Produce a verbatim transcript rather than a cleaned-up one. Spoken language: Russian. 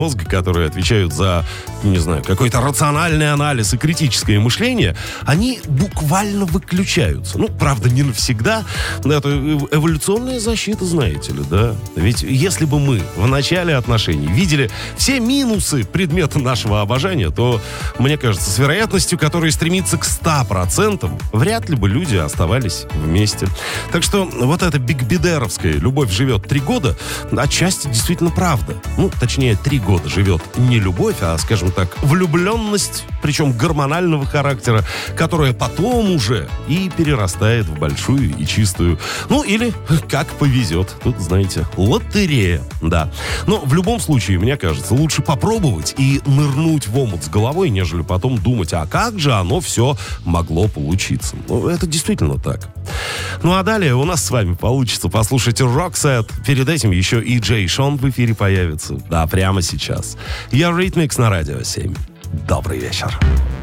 мозга, которые отвечают за, не знаю, какой-то рациональный анализ и критическое мышление, они буквально выключаются. Ну, правда, не навсегда. Это эволюционная защита, знаете ли, да? Ведь если бы мы в начале отношений видели все минусы предмета нашего обожания, то, мне кажется, с вероятностью, которая стремится к ста процентам, вряд ли бы люди оставались вместе. Так что вот эта бигбидеровская «любовь живет три года» отчасти действительно правда. Ну, точнее, три года живет не любовь, а, скажем так, влюбленность, причем гормонального характера, которая потом уже и перерастает в большую и чистую. Ну, или как повезет. Тут, знаете, лотерея, да. Но в любом случае, мне кажется, лучше попробовать и нырнуть в омут с головой, нежели потом думать, а как же оно все могло получиться. Ну, это действительно так. Ну, а далее у нас с вами получится послушать Roxette. Перед этим еще и Джей Шон в эфире появится. Да, прямо сейчас. Я Ритмикс на Радио семь. Добрый вечер.